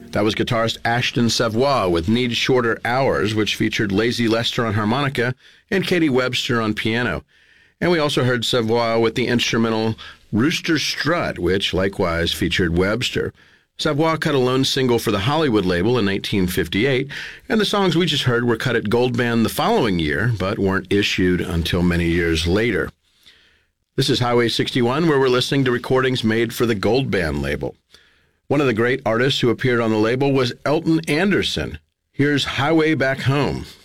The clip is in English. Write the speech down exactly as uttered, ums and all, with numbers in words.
That was guitarist Ashton Savoy with Need Shorter Hours, which featured Lazy Lester on harmonica and Katie Webster on piano. And we also heard Savoy with the instrumental Rooster Strut, which likewise featured Webster. Savoy cut a lone single for the Hollywood label in nineteen fifty-eight, and the songs we just heard were cut at Gold Band the following year, but weren't issued until many years later. This is Highway sixty-one, where we're listening to recordings made for the Gold Band label. One of the great artists who appeared on the label was Elton Anderson. Here's Highway Back Home.